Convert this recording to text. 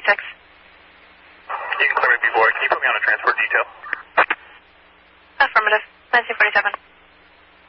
You can clear me before. Can you put me on a transport detail? Affirmative. 1947.